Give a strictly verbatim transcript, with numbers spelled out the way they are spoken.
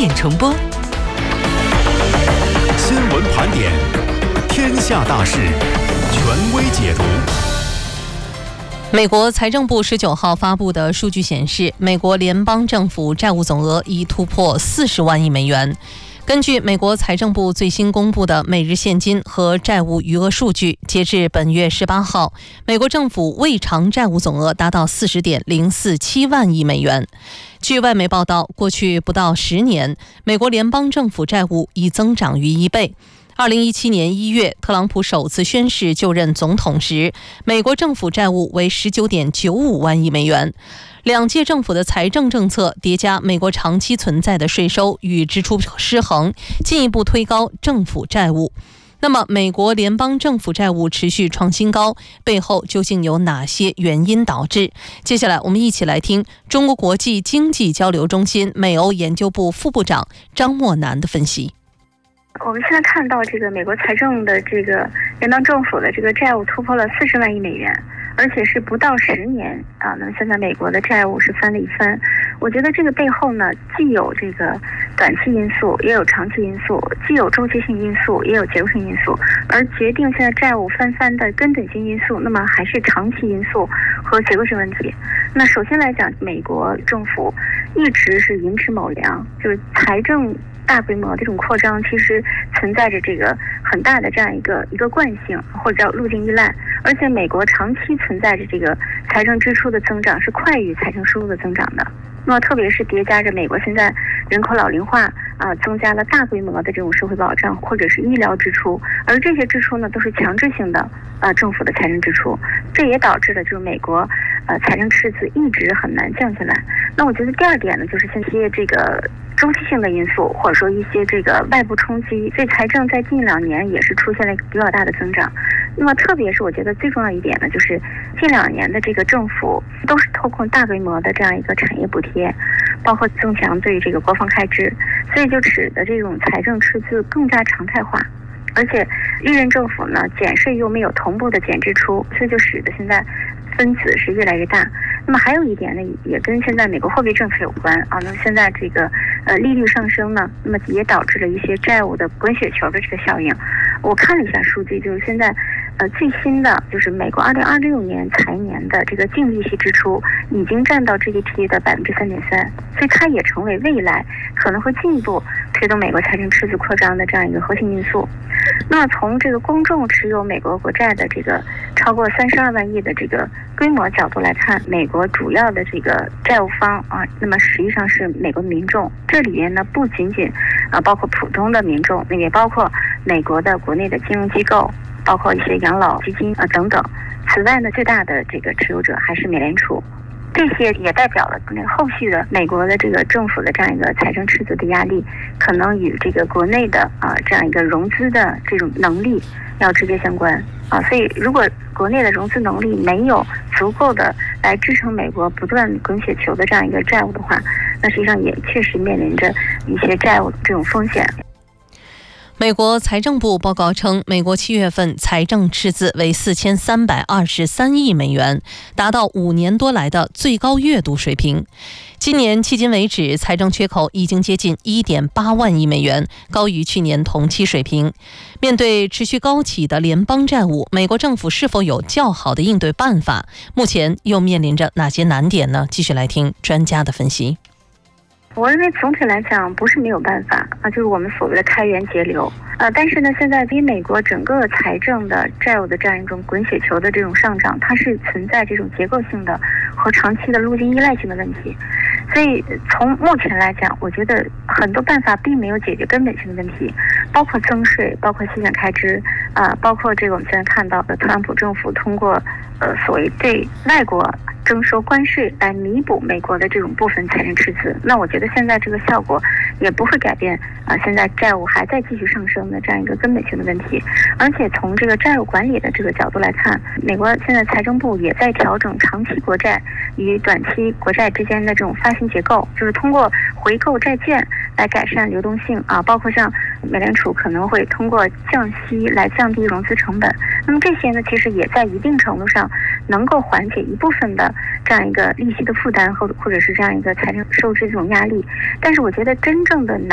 点重播。 新闻盘点，天下大事，权威解读。 美国财政部十九号发布的数据显示，美国联邦政府债务总额已突破四十万亿美元。根据美国财政部最新公布的每日现金和债务余额数据，截至本月十八号，美国政府未偿债务总额达到四十点零四七万亿美元。据外媒报道，过去不到十年，美国联邦政府债务已增长逾一倍。二零一七年一月，特朗普首次宣誓就任总统时，美国政府债务为十九点九五万亿美元。两届政府的财政政策叠加美国长期存在的税收与支出失衡，进一步推高政府债务。那么，美国联邦政府债务持续创新高，背后究竟有哪些原因导致？接下来，我们一起来听中国国际经济交流中心美欧研究部副部长张默南的分析。 我们现在看到这个美国财政的这个联邦政府的这个债务突破了四十万亿美元，而且是不到十年啊，那么现在美国的债务是翻了一番。我觉得这个背后呢，既有这个短期因素，也有长期因素，既有周期性因素，也有结构性因素。而决定现在债务翻番的根本性因素，那么还是长期因素和结构性问题。那首先来讲，美国政府一直是寅吃卯粮，就是财政大规模的这种扩张，其实存在着这个很大的这样一个一个惯性，或者叫路径依赖。而且美国长期存在着这个财政支出的增长是快于财政收入的增长的。那么特别是叠加着美国现在人口老龄化啊，增加了大规模的这种社会保障或者是医疗支出，而这些支出呢都是强制性的啊政府的财政支出，这也导致了就是美国呃财政赤字一直很难降下来。那我觉得第二点呢，就是现在这个周期性的因素，或者说一些这个外部冲击，所以财政在近两年也是出现了一个比较大的增长。那么特别是我觉得最重要一点呢，就是近两年的这个政府都是透过大规模的这样一个产业补贴，包括增强对这个国防开支，所以就使得这种财政赤字更加常态化。而且历任政府呢减税又没有同步的减支出，所以就使得现在分子是越来越大。那么还有一点呢，也跟现在美国货币政策有关啊。那么现在这个呃利率上升呢，那么也导致了一些债务的滚雪球的这个效应。我看了一下数据，就是现在呃最新的就是美国二零二六年财年的这个净利息支出已经占到 G D P 的百分之三点三，所以它也成为未来可能会进一步推动美国财政赤字扩张的这样一个核心因素。那么从这个公众持有美国国债的这个超过三十二万亿的这个规模角度来看，美国主要的这个债务方啊，那么实际上是美国的民众。这里面呢不仅仅啊包括普通的民众，也包括美国的国内的金融机构，包括一些养老基金啊等等。此外呢，最大的这个持有者还是美联储。这些也代表了那个后续的美国的这个政府的这样一个财政赤字的压力，可能与这个国内的啊这样一个融资的这种能力要直接相关啊。所以如果国内的融资能力没有足够的来支撑美国不断滚雪球的这样一个债务的话，那实际上也确实面临着一些债务这种风险。 美国财政部报告称，美国七月份财政赤字为四千三百二十三亿美元，达到五年多来的最高月度水平。今年迄今为止，财政缺口已经接近 一点八万亿美元，高于去年同期水平。面对持续高企的联邦债务，美国政府是否有较好的应对办法？目前又面临着哪些难点呢？继续来听专家的分析。 我认为总体来讲不是没有办法啊，就是我们所谓的开源节流呃，但是呢，现在比美国整个财政的债务的这样一种滚雪球的这种上涨，它是存在这种结构性的和长期的路径依赖性的问题。所以从目前来讲，我觉得很多办法并没有解决根本性的问题，包括增税，包括削减开支啊、呃，包括这个我们现在看到的特朗普政府通过呃所谓对外国征收关税来弥补美国的这种部分财政赤字。那我觉得现在这个效果也不会改变啊、呃，现在债务还在继续上升的这样一个根本性的问题。而且从这个债务管理的这个角度来看，美国现在财政部也在调整长期国债与短期国债之间的这种发行结构，就是通过回购债券来改善流动性啊，包括像美联储可能会通过降息来降低融资成本。那么这些呢，其实也在一定程度上能够缓解一部分的这样一个利息的负担，或或者是这样一个财政收支这种压力。但是我觉得真正的难